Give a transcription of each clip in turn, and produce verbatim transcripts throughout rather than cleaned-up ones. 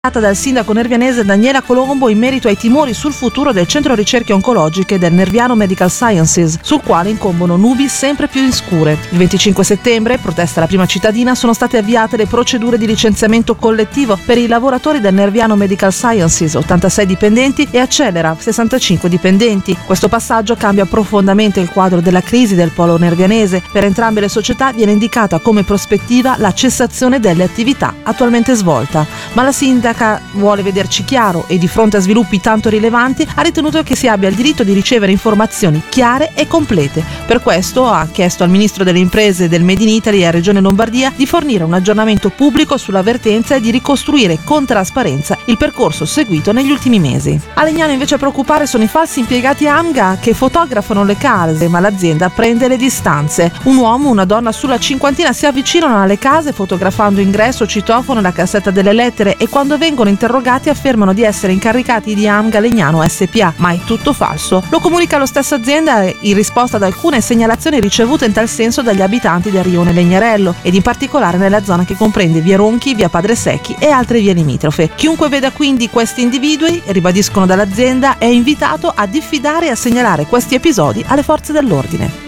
dal sindaco nervianese Daniela Colombo in merito ai timori sul futuro del centro ricerche oncologiche del Nerviano Medical Sciences, sul quale incombono nubi sempre più scure. Il venticinque settembre, protesta la prima cittadina, sono state avviate le procedure di licenziamento collettivo per i lavoratori del Nerviano Medical Sciences, ottantasei dipendenti, e Accelera, sessantacinque dipendenti. Questo passaggio cambia profondamente il quadro della crisi del polo nervianese. Per entrambe le società viene indicata come prospettiva la cessazione delle attività attualmente svolta, ma la sindaca vuole vederci chiaro e di fronte a sviluppi tanto rilevanti ha ritenuto che si abbia il diritto di ricevere informazioni chiare e complete. Per questo ha chiesto al ministro delle imprese del Made in Italy e a Regione Lombardia di fornire un aggiornamento pubblico sull'avvertenza e di ricostruire con trasparenza il percorso seguito negli ultimi mesi. A Legnano invece a preoccupare sono i falsi impiegati AMGA che fotografano le case, ma l'azienda prende le distanze. Un uomo e una donna sulla cinquantina si avvicinano alle case fotografando ingresso, citofono e la cassetta delle lettere, e quando vengono interrogati affermano di essere incaricati di AMGA Legnano S P A, ma è tutto falso. Lo comunica lo stesso azienda in risposta ad alcune segnalazioni ricevute in tal senso dagli abitanti del rione Legnarello ed in particolare nella zona che comprende via Ronchi, via Padre Secchi e altre vie limitrofe. Chiunque veda quindi questi individui, ribadiscono dall'azienda, è invitato a diffidare e a segnalare questi episodi alle forze dell'ordine.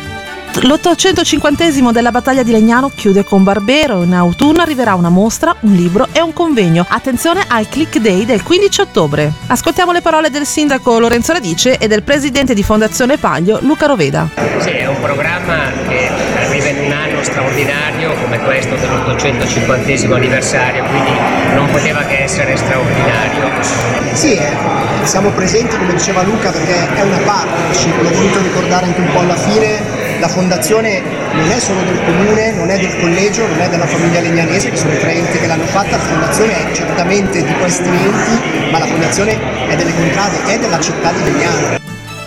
L'ottocentocinquantesimo della battaglia di Legnano chiude con Barbero. In autunno arriverà una mostra, un libro e un convegno. Attenzione al Click Day del quindici ottobre. Ascoltiamo le parole del sindaco Lorenzo Radice e del presidente di Fondazione Paglio Luca Roveda. Sì, è un programma che arriva in un anno straordinario come questo dell'ottocentocinquantesimo anniversario, quindi non poteva che essere straordinario. Sì, eh, siamo presenti, come diceva Luca, perché è una partnership, l'ho voluto ricordare anche un po' alla fine. La fondazione non è solo del comune, non è del collegio, non è della famiglia legnanese, che sono i tre enti che l'hanno fatta. La fondazione è certamente di questi enti, ma la fondazione è delle contrade, è della città di Legnano.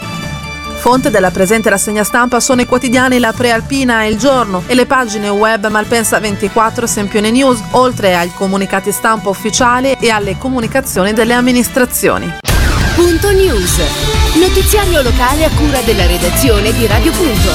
Fonte della presente rassegna stampa sono i quotidiani La Prealpina e Il Giorno e le pagine web Malpensa ventiquattro e Sempione News, oltre ai comunicati stampa ufficiali e alle comunicazioni delle amministrazioni. Punto News, notiziario locale a cura della redazione di Radio Punto.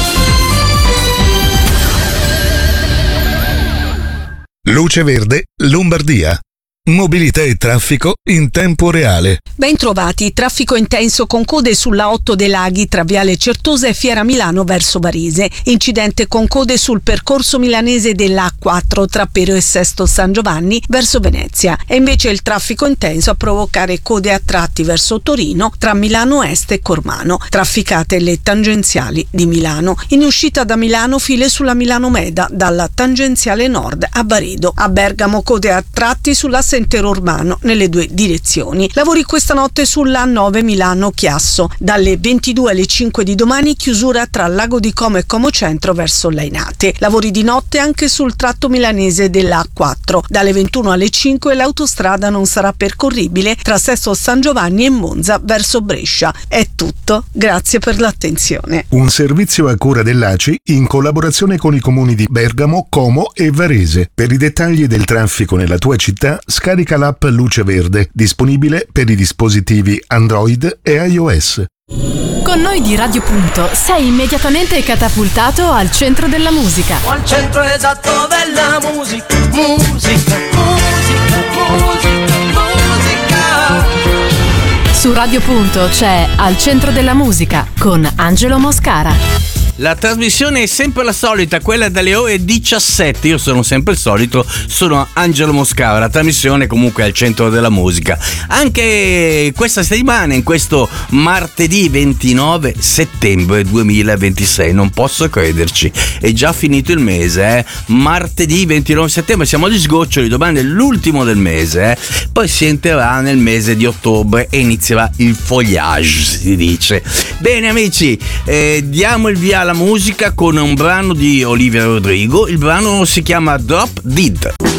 Luce Verde, Lombardia. Mobilità e traffico in tempo reale. Ben trovati, traffico intenso con code sulla otto dei Laghi tra Viale Certosa e Fiera Milano verso Varese. Incidente con code sul percorso milanese dell'A quattro tra Pero e Sesto San Giovanni verso Venezia. E invece il traffico intenso a provocare code a tratti verso Torino tra Milano Est e Cormano. Trafficate le tangenziali di Milano. In uscita da Milano file sulla Milano Meda dalla tangenziale nord a Varedo. A Bergamo code a tratti sulla Sentiero Urbano nelle due direzioni. Lavori questa notte sulla A nove Milano-Chiasso. Dalle ventidue alle cinque di domani chiusura tra Lago di Como e Como Centro verso Lainate. Lavori di notte anche sul tratto milanese dell'A quattro. Dalle ventuno alle cinque l'autostrada non sarà percorribile tra Sesto San Giovanni e Monza verso Brescia. È tutto, grazie per l'attenzione. Un servizio a cura dell'A C I in collaborazione con i comuni di Bergamo, Como e Varese. Per i dettagli del traffico nella tua città, scarica l'app Luce Verde, disponibile per i dispositivi Android e iOS. Con noi di Radio Punto sei immediatamente catapultato al centro della musica. Al centro esatto della musica, musica, musica, musica, musica. Su Radio Punto c'è Al centro della musica con Angelo Moscara. La trasmissione è sempre la solita, quella dalle ore diciassette. Io sono sempre il solito, sono Angelo Moscara. La trasmissione comunque è al centro della musica. Anche questa settimana, in questo martedì ventinove settembre duemilaventisei, non posso crederci, è già finito il mese, eh? Martedì ventinove settembre, siamo agli sgoccioli, domani è l'ultimo del mese, eh? Poi si entrerà nel mese di ottobre e inizierà il foliage, si dice. Bene amici, eh, diamo il via alla musica con un brano di Olivia Rodrigo. Il brano si chiama Drop Dead.